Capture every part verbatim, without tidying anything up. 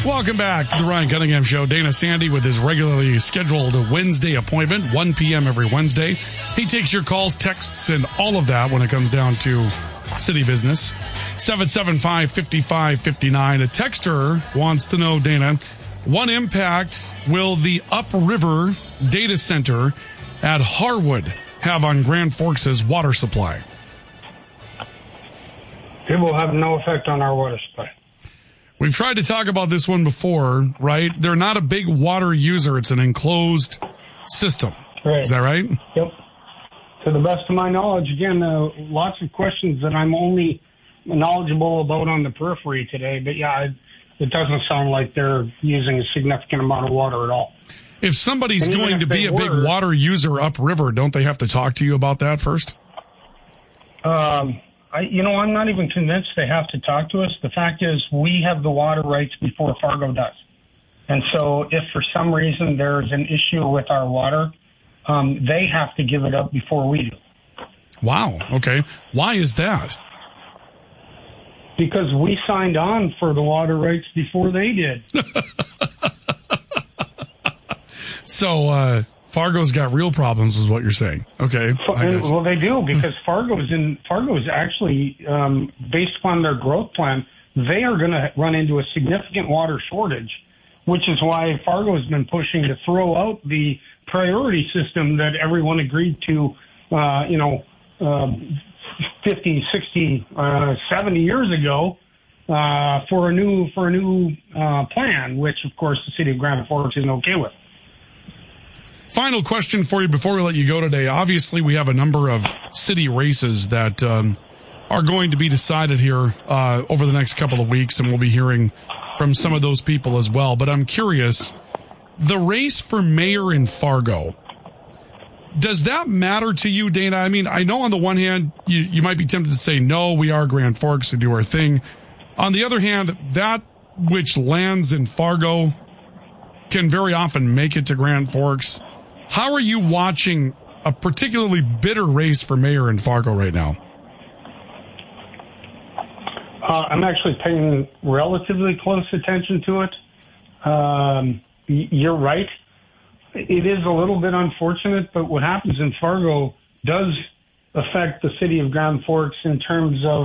Welcome back to the Ryan Cunningham Show. Dana Sandy with his regularly scheduled Wednesday appointment, one p.m. every Wednesday. He takes your calls, texts, and all of that when it comes down to city business. seven seven five, five five five nine. A texter wants to know, Dana, what impact will the Upriver data center at Harwood have on Grand Forks' water supply? It will have no effect on our water supply. We've tried to talk about this one before, right? They're not a big water user. It's an enclosed system. Right. Is that right? Yep. To the best of my knowledge, again, uh, lots of questions that I'm only knowledgeable about on the periphery today. But, yeah, it, it doesn't sound like they're using a significant amount of water at all. If somebody's going to be a big water user upriver, don't they have to talk to you about that first? Um. I, you know, I'm not even convinced they have to talk to us. The fact is we have the water rights before Fargo does. And so if for some reason there's an issue with our water, um, they have to give it up before we do. Wow. Okay. Why is that? Because we signed on for the water rights before they did. So, uh, Fargo's got real problems, is what you're saying. Okay. Well, they do, because Fargo's in Fargo's actually, um, based upon their growth plan, they are going to run into a significant water shortage, which is why Fargo has been pushing to throw out the priority system that everyone agreed to, uh, you know, um, fifty, sixty, uh, seventy years ago, uh, for a new, for a new, uh, plan, which of course the city of Grand Forks isn't okay with. Final question for you before we let you go today. Obviously, we have a number of city races that um, are going to be decided here uh, over the next couple of weeks, and we'll be hearing from some of those people as well. But I'm curious, the race for mayor in Fargo, does that matter to you, Dana? I mean, I know on the one hand, you, you might be tempted to say, no, we are Grand Forks to do our thing. On the other hand, that which lands in Fargo can very often make it to Grand Forks. How are you watching a particularly bitter race for mayor in Fargo right now? Uh, I'm actually paying relatively close attention to it. Um, y- you're right. It is a little bit unfortunate, but what happens in Fargo does affect the city of Grand Forks in terms of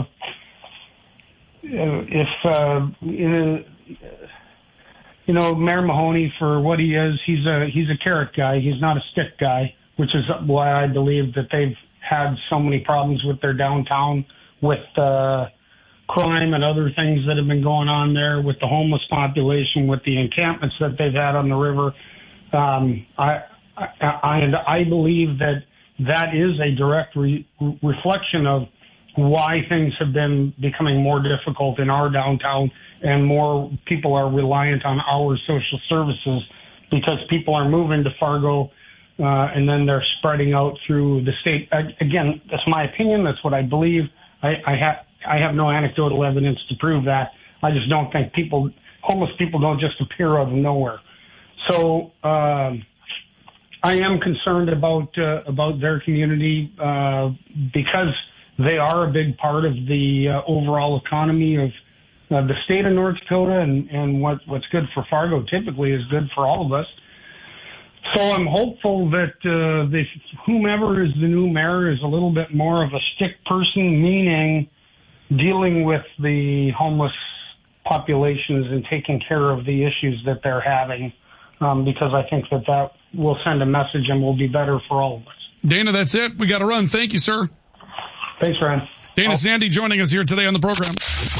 uh, if, uh, in a, you know, Mayor Mahoney, for what he is, he's a he's a carrot guy. He's not a stick guy, which is why I believe that they've had so many problems with their downtown, with uh, crime and other things that have been going on there, with the homeless population, with the encampments that they've had on the river. Um, I, I I I believe that that is a direct re- reflection of why things have been becoming more difficult in our downtown, and more people are reliant on our social services because people are moving to Fargo, uh, and then they're spreading out through the state. Again, that's my opinion. That's what I believe. I, I have I have no anecdotal evidence to prove that. I just don't think people, homeless people don't just appear out of nowhere. So um, I am concerned about uh, about their community uh, because they are a big part of the uh, overall economy of uh, the state of North Dakota, and, and what, what's good for Fargo typically is good for all of us. So I'm hopeful that uh, the, whomever is the new mayor is a little bit more of a stick person, meaning dealing with the homeless populations and taking care of the issues that they're having, um, because I think that that will send a message and will be better for all of us. Dana, that's it. We got to run. Thank you, sir. Thanks, Ryan. Dana oh. Sandy joining us here today on the program.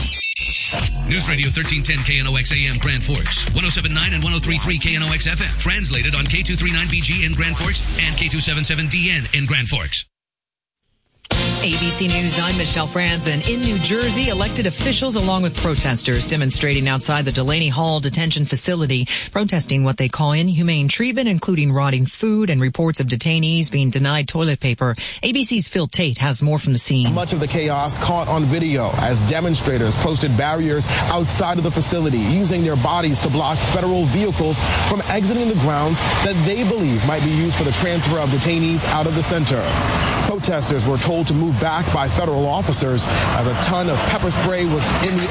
News Radio thirteen ten K N O X A M Grand Forks, one oh seven point nine and one oh three point three K N O X F M. Translated on K two thirty-nine B G in Grand Forks and K two seventy-seven D N in Grand Forks. A B C News, I'm Michelle Franzen. In New Jersey, elected officials along with protesters demonstrating outside the Delaney Hall detention facility, protesting what they call inhumane treatment, including rotting food and reports of detainees being denied toilet paper. A B C's Phil Tate has more from the scene. Much of the chaos caught on video as demonstrators posted barriers outside of the facility, using their bodies to block federal vehicles from exiting the grounds that they believe might be used for the transfer of detainees out of the center. Protesters were told to move back by federal officers as a ton of pepper spray was in the